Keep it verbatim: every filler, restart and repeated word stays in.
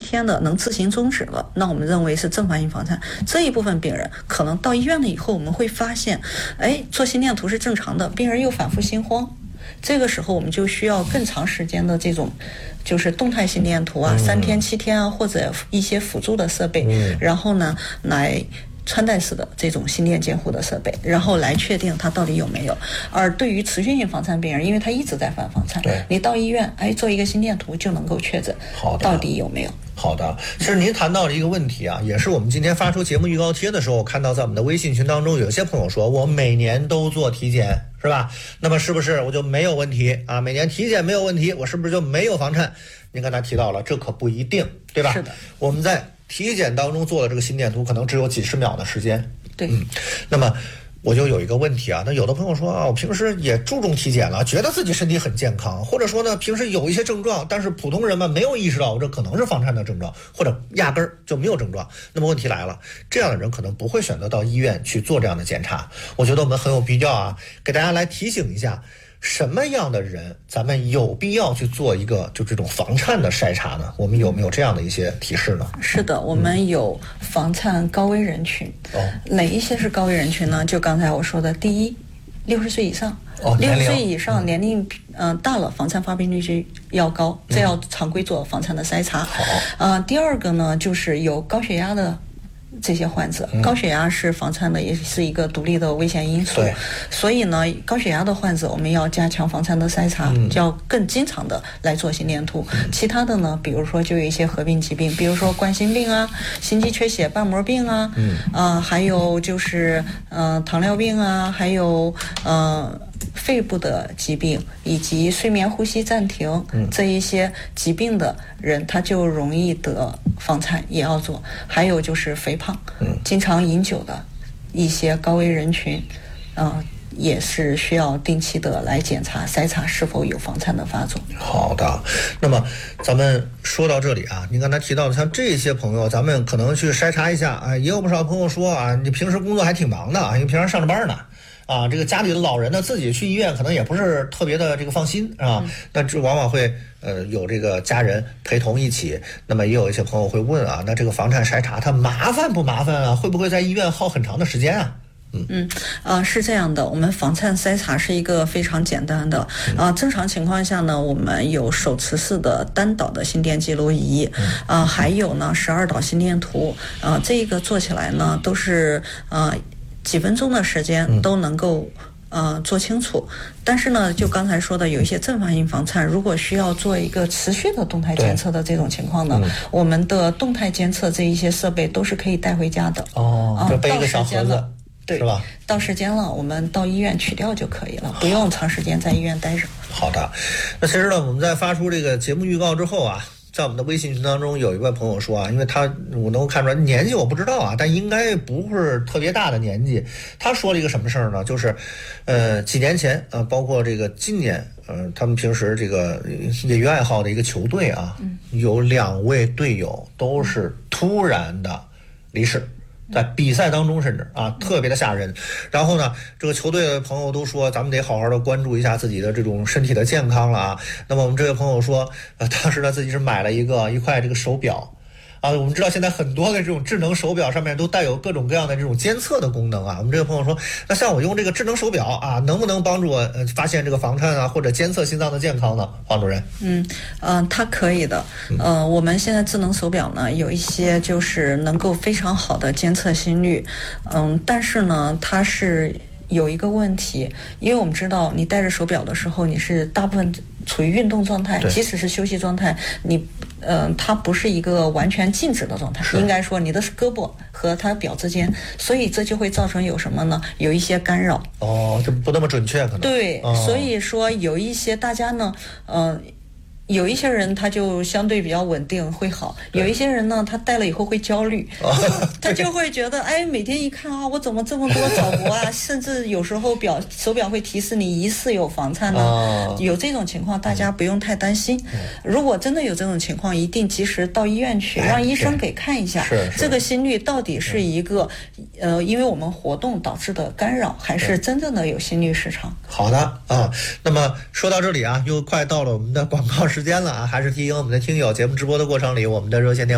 天的能自行终止了，那我们认为是正反应房颤。这一部分病人可能到医院了以后，我们会发现，哎，做心电图是正常的，病人又反复心慌。这个时候我们就需要更长时间的这种就是动态心电图啊，嗯、三天七天啊，或者一些辅助的设备，嗯、然后呢来穿戴式的这种心电监护的设备，然后来确定它到底有没有。而对于持续性房颤病人，因为他一直在犯房颤，你到医院哎做一个心电图就能够确诊到底有没有。 好的，其实您谈到了一个问题啊，也是我们今天发出节目预告贴的时候，看到在我们的微信群当中，有些朋友说我每年都做体检，是吧？那么是不是我就没有问题啊？每年体检没有问题，我是不是就没有房颤？您刚才提到了，这可不一定，对吧？ 是的， 我们在体检当中做的这个心电图，可能只有几十秒的时间。 对， 嗯，那么我就有一个问题啊，那有的朋友说啊，我平时也注重体检了，觉得自己身体很健康，或者说呢，平时有一些症状，但是普通人们没有意识到这可能是房颤的症状，或者压根儿就没有症状。那么问题来了，这样的人可能不会选择到医院去做这样的检查。我觉得我们很有必要啊，给大家来提醒一下，什么样的人咱们有必要去做一个就这种房颤的筛查呢？我们有没有这样的一些提示呢？ 是的，我们有房颤高危人群。哦，哪一些是高危人群呢？就刚才我说的，第一，六十岁以上。 哦， 六十岁以上年龄嗯、呃、大了，房颤发病率就要高，这要常规做房颤的筛查。好、嗯，呃，第二个呢，就是有高血压的这些患者，高血压是房颤的，也是一个独立的危险因素。所以呢，高血压的患者我们要加强房颤的筛查，嗯、就要更经常的来做心电图。嗯、其他的呢，比如说就有一些合并疾病，比如说冠心病啊、心肌缺血瓣膜病啊，嗯，啊、呃，还有就是呃糖尿病啊，还有呃。肺部的疾病以及睡眠呼吸暂停、嗯、这一些疾病的人，他就容易得房颤，也要做。还有就是肥胖、嗯、经常饮酒的一些高危人群，呃也是需要定期的来检查筛查是否有房颤的发作。 好的，那么咱们说到这里啊，您刚才提到的像这些朋友，咱们可能去筛查一下啊。也有不少朋友说啊，你平时工作还挺忙的啊，因为平常上着班呢。啊，这个家里的老人呢，自己去医院可能也不是特别的这个放心啊，嗯、那这往往会呃有这个家人陪同一起。那么也有一些朋友会问啊，那这个房颤筛查它麻烦不麻烦啊？会不会在医院耗很长的时间啊？ 嗯嗯，呃，是这样的，我们房颤筛查是一个非常简单的，啊、呃，正常情况下呢，我们有手持式的单导的心电记录仪，啊、呃，还有呢十二导心电图，啊、呃，这个做起来呢都是呃。几分钟的时间都能够呃做清楚，但是呢，就刚才说的，有一些正反应房颤，如果需要做一个持续的动态监测的这种情况呢，我们的动态监测这一些设备都是可以带回家的。 哦，就背一个小盒子， 对， 是吧？ 到时间了，我们到医院取掉就可以了，不用长时间在医院待着。 好的，那其实呢，我们在发出这个节目预告之后啊。在我们的微信群当中，有一位朋友说啊，因为他我能够看出来年纪我不知道啊，但应该不是特别大的年纪。他说了一个什么事儿呢？就是，呃，几年前啊，包括这个今年，呃，他们平时这个业余爱好的一个球队啊，有两位队友都是突然的离世。在比赛当中，甚至啊特别的吓人。然后呢，这个球队的朋友都说，咱们得好好的关注一下自己的这种身体的健康了啊。那么我们这位朋友说，呃，当时呢自己是买了一个一块这个手表。啊，我们知道现在很多的这种智能手表上面都带有各种各样的这种监测的功能啊。我们这个朋友说，那像我用这个智能手表啊，能不能帮助我呃发现这个房颤啊，或者监测心脏的健康呢？黄主任？ 嗯，呃，它可以的。呃，我们现在智能手表呢，有一些就是能够非常好的监测心率，嗯，但是呢，它是有一个问题，因为我们知道你戴着手表的时候，你是大部分处于运动状态，即使是休息状态，你呃，它不是一个完全静止的状态，应该说你的胳膊和它表之间，所以这就会造成有什么呢？有一些干扰。 哦，这不那么准确可能。 对， 哦、 所以说有一些大家呢，呃。有一些人他就相对比较稳定会好，有一些人呢他戴了以后会焦虑，他就会觉得哎每天一看啊我怎么这么多早搏啊，甚至有时候表手表会提示你疑似有房颤呢、啊，有这种情况大家不用太担心，如果真的有这种情况，一定及时到医院去，让医生给看一下这个心率到底是一个呃因为我们活动导致的干扰，还是真正的有心律失常。 好的啊，那么说到这里啊，又快到了我们的广告时间了啊，还是提醒我们的听友，节目直播的过程里，我们的热线电话